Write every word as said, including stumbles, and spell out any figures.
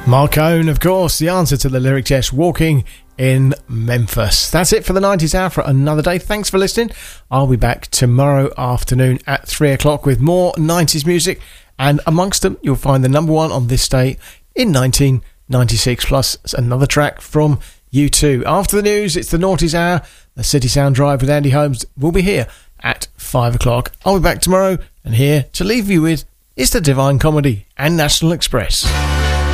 Marcone, of course, the answer to the lyric test, Walking in Memphis. That's it for the nineties Hour for another day. Thanks for listening. I'll be back tomorrow afternoon at three o'clock with more nineties music, and amongst them you'll find the number one on this day in nineteen ninety-six, plus another track from U two. After the news, it's the Noughties Hour. The City Sound Drive with Andy Holmes will be here at five o'clock. I'll be back tomorrow, and here to leave you with is the Divine Comedy and National Express.